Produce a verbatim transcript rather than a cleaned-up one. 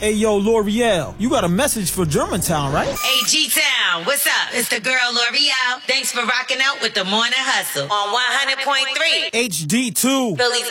Hey, yo, L'Oreal, you got a message for Germantown, right? Hey, G-Town, what's up? It's the girl L'Oreal. Thanks for rocking out with the Morning Hustle on one hundred point three. H D two. Philly's